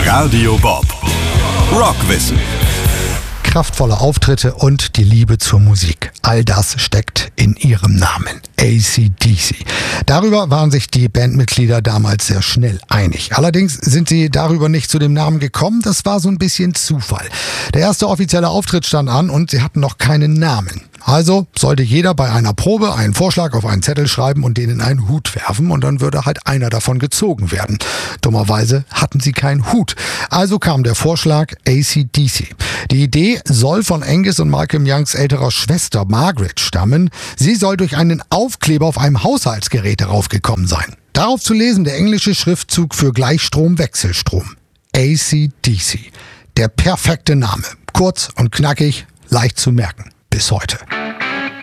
Radio Bob. Rockwissen. Kraftvolle Auftritte und die Liebe zur Musik. All das steckt in ihrem Namen. AC/DC. Darüber waren sich die Bandmitglieder damals sehr schnell einig. Allerdings sind sie darüber nicht zu dem Namen gekommen. Das war so ein bisschen Zufall. Der erste offizielle Auftritt stand an und sie hatten noch keinen Namen. Also sollte jeder bei einer Probe einen Vorschlag auf einen Zettel schreiben und den in einen Hut werfen und dann würde halt einer davon gezogen werden. Dummerweise hatten sie keinen Hut. Also kam der Vorschlag AC/DC. Die Idee soll von Angus und Malcolm Youngs älterer Schwester Margaret stammen. Sie soll durch einen Aufkleber auf einem Haushaltsgerät darauf gekommen sein. Darauf zu lesen der englische Schriftzug für Gleichstrom-Wechselstrom. AC/DC. Der perfekte Name. Kurz und knackig, leicht zu merken. Bis heute.